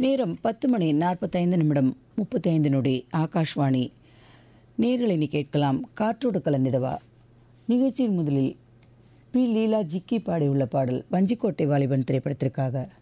நேரம் 10:45 ஆகாஷ்வாணி. நேர்களை நீ கேட்கலாம். காற்றோடு கலந்திடவா நிகழ்ச்சியின் முதலில் பி லீலா ஜிக்கி பாடியுள்ள பாடல் வஞ்சிக்கோட்டை வாலிபன் திரைப்படத்திற்காக.